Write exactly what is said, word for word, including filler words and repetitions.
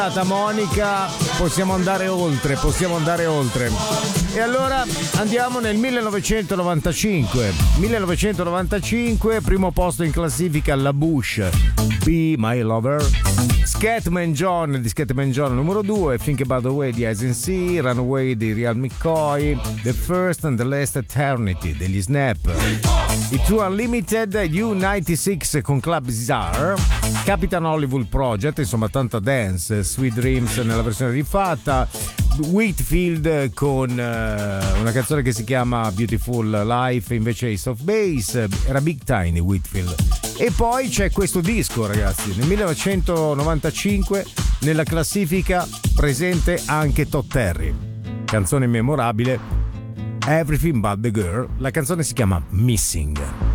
Monica, possiamo andare oltre, possiamo andare oltre. E allora andiamo nel millenovecentonovantacinque. millenovecentonovantacinque, primo posto in classifica La Bush, Be My Lover. Scatman John di Scatman John numero due, Think About the Way di Eyes and Sea, Runaway di Real McCoy, The First and the Last Eternity degli Snap, i True Unlimited, U novantasei con Club Czar, Capitan Hollywood Project, insomma tanta dance, Sweet Dreams nella versione rifatta, Whitfield con uh, una canzone che si chiama Beautiful Life, invece Ace of Base, era Big Tiny Whitfield. E poi c'è questo disco, ragazzi, nel millenovecentonovantacinque nella classifica presente anche Todd Terry, canzone memorabile, Everything But the Girl. La canzone si chiama Missing.